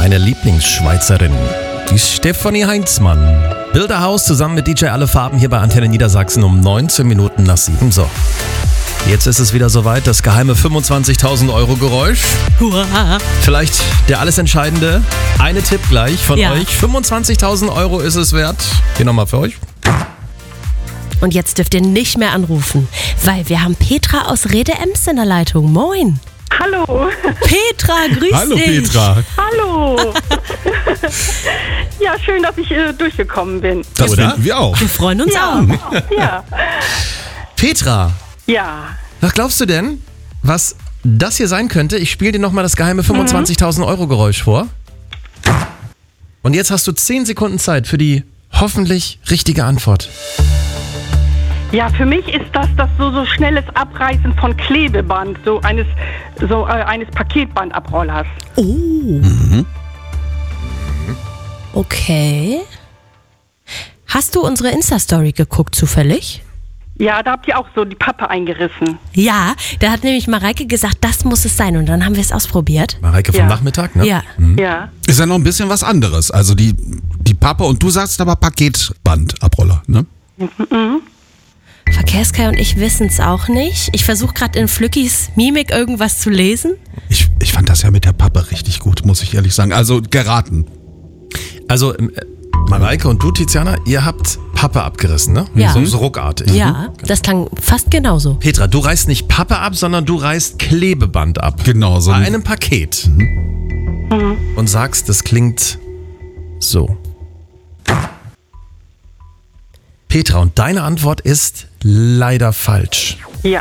Meine Lieblingsschweizerin, die Stefanie Heinzmann. Bilderhaus zusammen mit DJ Alle Farben hier bei Antenne Niedersachsen um 19 Minuten nach 7. So, jetzt ist es wieder soweit, das geheime 25.000 Euro Geräusch. Hurra. Vielleicht der alles Entscheidende. Eine Tipp gleich von euch. 25.000 Euro ist es wert. Hier nochmal für euch. Und jetzt dürft ihr nicht mehr anrufen, weil wir haben Petra aus Rede-Ems in der Leitung. Moin. Hallo. Petra, grüß Hallo dich. Petra. Hallo. Ja, schön, dass ich durchgekommen bin. Das finden wir auch. Wir freuen uns auch. Ja. Petra, Ja. was glaubst du denn, was das hier sein könnte? Ich spiele dir nochmal das geheime 25.000 Euro Geräusch vor. Und jetzt hast du 10 Sekunden Zeit für die hoffentlich richtige Antwort. Ja, für mich ist das so schnelles Abreißen von Klebeband, eines Paketbandabrollers. Oh. Okay. Hast du unsere Insta-Story geguckt zufällig? Ja, da habt ihr auch so die Pappe eingerissen. Ja, da hat nämlich Mareike gesagt, das muss es sein. Und dann haben wir es ausprobiert. Mareike vom Ja. Nachmittag, ne? Ja. Ja. Ist ja noch ein bisschen was anderes. Also die Pappe und du sagst aber Paketbandabroller, ne? Verkehrskai und ich wissen es auch nicht. Ich versuche gerade in Flückis Mimik irgendwas zu lesen. Ich fand das ja mit der Pappe richtig gut, muss ich ehrlich sagen. Also geraten. Also, Mareike und du, Tiziana, ihr habt Pappe abgerissen, ne? Ja. So ruckartig. Ja, das klang fast genauso. Petra, du reißt nicht Pappe ab, sondern du reißt Klebeband ab. Genau, so Bei ein- einem Paket. Und sagst, das klingt so. Petra, und deine Antwort ist leider falsch. Ja.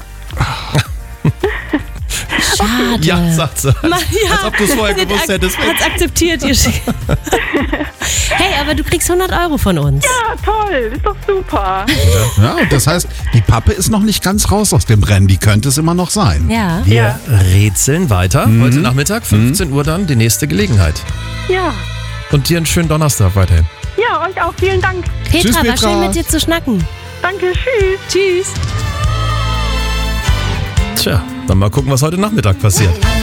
Schade. Ja, sagt sie. Ja, Als ob du es vorher gewusst hättest. Hat's akzeptiert, ihr Hey, aber du kriegst 100 Euro von uns. Ja, toll. Ist doch super. Ja, und das heißt, die Pappe ist noch nicht ganz raus aus dem Rennen. Die könnte es immer noch sein. Ja. Wir rätseln weiter. Heute Nachmittag, 15 Uhr dann, die nächste Gelegenheit. Ja. Und dir einen schönen Donnerstag weiterhin. Ja, euch auch. Vielen Dank. Tschüss, Petra, war Petra. schön mit dir zu schnacken. Danke. Tschüss. Tschüss. Tja, dann mal gucken, was heute Nachmittag passiert.